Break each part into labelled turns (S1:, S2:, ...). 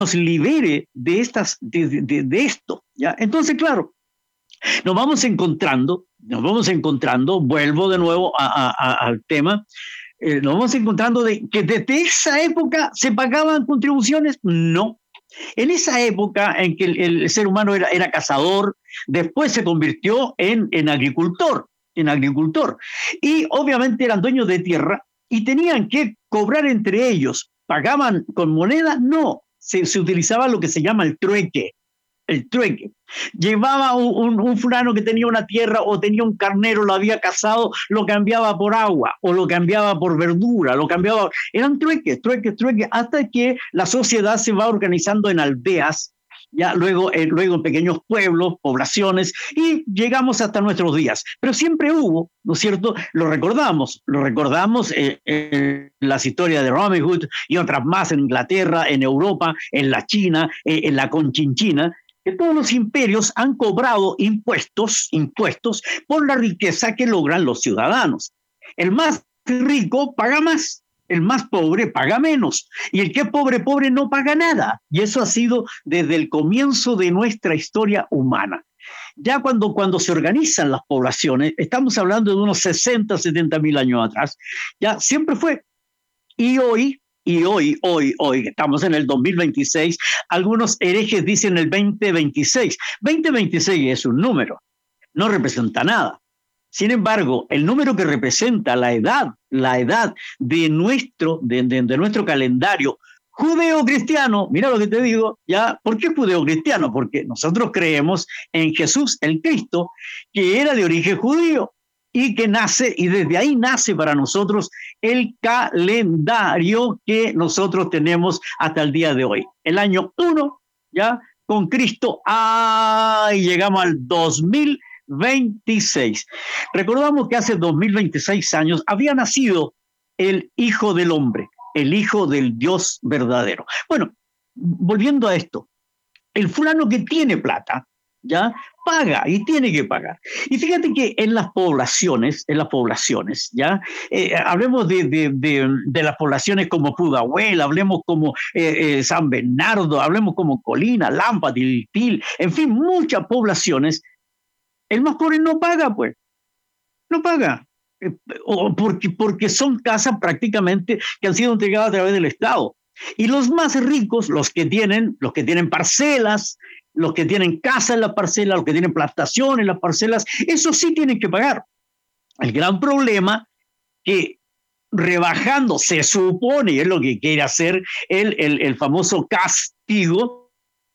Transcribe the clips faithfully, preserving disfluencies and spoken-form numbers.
S1: nos libere de, estas, de, de, de esto. ¿Ya? Entonces, claro, nos vamos encontrando, nos vamos encontrando, vuelvo de nuevo a, a, a, al tema, eh, nos vamos encontrando de que desde esa época se pagaban contribuciones. No. En esa época en que el, el ser humano era, era cazador, después se convirtió en, en agricultor, en agricultor, y obviamente eran dueños de tierra y tenían que cobrar entre ellos. ¿Pagaban con moneda? No, se, se utilizaba lo que se llama el trueque. El trueque. Llevaba un, un, un fulano que tenía una tierra o tenía un carnero, lo había cazado, lo cambiaba por agua o lo cambiaba por verdura, lo cambiaba. Eran trueques, trueques, trueques, hasta que la sociedad se va organizando en aldeas, ya luego, eh, luego en pequeños pueblos, poblaciones, y llegamos hasta nuestros días. Pero siempre hubo, ¿no es cierto? Lo recordamos, lo recordamos en eh, eh, las historias de Robin Hood y otras más en Inglaterra, en Europa, en la China, eh, en la Conchinchina, que todos los imperios han cobrado impuestos, impuestos por la riqueza que logran los ciudadanos. El más rico paga más, el más pobre paga menos, y el que es pobre, pobre no paga nada. Y eso ha sido desde el comienzo de nuestra historia humana. Ya cuando, cuando se organizan las poblaciones, estamos hablando de unos sesenta, setenta mil años atrás, ya siempre fue. Y hoy, Y hoy, hoy, hoy, estamos en el dos mil veintiséis, algunos herejes dicen el veinte veintiséis. veinte veintiséis es un número, no representa nada. Sin embargo, el número que representa la edad, la edad de nuestro, de, de, de nuestro calendario judeo-cristiano, mira lo que te digo, ¿ya? ¿Por qué judeo-cristiano? Porque nosotros creemos en Jesús, el Cristo, que era de origen judío, y que nace, y desde ahí nace para nosotros el calendario que nosotros tenemos hasta el día de hoy. El año uno, ya, con Cristo, ¡ay! Llegamos al dos mil veintiséis. Recordamos que hace dos mil veintiséis años había nacido el Hijo del Hombre, el Hijo del Dios verdadero. Bueno, volviendo a esto, el fulano que tiene plata, ¿ya? Paga y tiene que pagar. Y fíjate que en las poblaciones, en las poblaciones, ¿ya? Eh, hablemos de, de, de, de las poblaciones como Pudahuel, hablemos como eh, eh, San Bernardo, hablemos como Colina, Lampa, Tiltil, en fin, muchas poblaciones. El más pobre no paga, pues, no paga. Eh, o porque, porque son casas prácticamente que han sido entregadas a través del Estado. Y los más ricos, los que tienen, los que tienen parcelas, los que tienen casa en las parcelas, los que tienen plantación en las parcelas, eso sí tienen que pagar. El gran problema que rebajando, se supone, es lo que quiere hacer el, el, el famoso castigo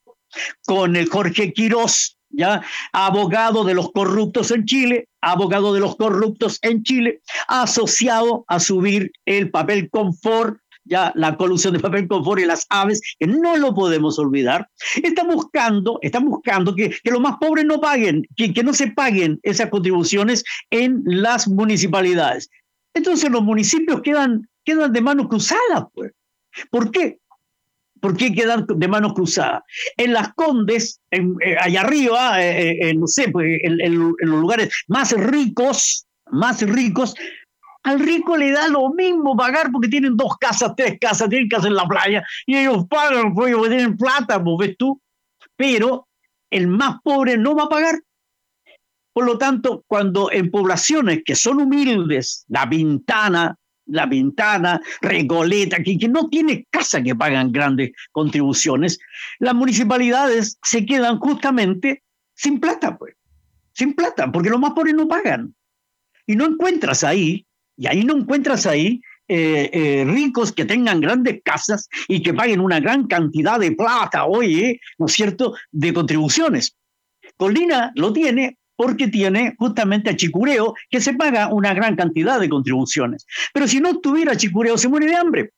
S1: con el Jorge Quirós, ya abogado de los corruptos en Chile, abogado de los corruptos en Chile, asociado a subir el papel confort, ya la colusión de papel confort y las aves, que no lo podemos olvidar, está buscando, está buscando que, que los más pobres no paguen, que, que no se paguen esas contribuciones en las municipalidades. Entonces los municipios quedan, quedan de manos cruzadas, pues. ¿Por qué? ¿Por qué quedan de manos cruzadas? En Las Condes, en, eh, allá arriba, eh, eh, no sé, pues, en, en, en los lugares más ricos, más ricos, al rico le da lo mismo pagar porque tienen dos casas, tres casas, tienen casas en la playa y ellos pagan porque tienen plata, ¿ves tú? Pero el más pobre no va a pagar. Por lo tanto, cuando en poblaciones que son humildes, La Pintana, La Pintana, Recoleta, que, que no tiene casa que pagan grandes contribuciones, las municipalidades se quedan justamente sin plata, pues, sin plata, porque los más pobres no pagan. Y no encuentras ahí Y ahí no encuentras ahí eh, eh, ricos que tengan grandes casas y que paguen una gran cantidad de plata, oye, ¿no es cierto?, de contribuciones. Colina lo tiene porque tiene justamente a Chicureo, que se paga una gran cantidad de contribuciones. Pero si no tuviera Chicureo, se muere de hambre.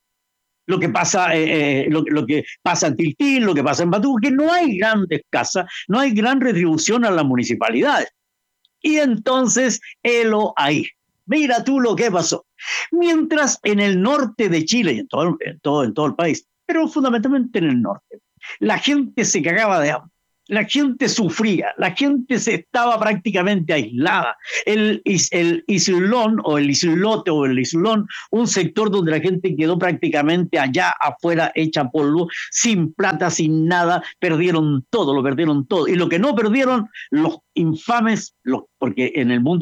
S1: Lo que pasa, eh, lo, lo que pasa en Tiltil, lo que pasa en Batú, que no hay grandes casas, no hay gran retribución a las municipalidades. Y entonces, helo ahí. Mira tú lo que pasó. Mientras en el norte de Chile y en todo, en todo, en todo el país, pero fundamentalmente en el norte, la gente se cagaba de hambre. la gente sufría, la gente se estaba prácticamente aislada. El, el islón o el islote o el islón, un sector donde la gente quedó prácticamente allá afuera hecha polvo, sin plata, sin nada, perdieron todo, lo perdieron todo. Y lo que no perdieron, los infames, los, porque en el mundo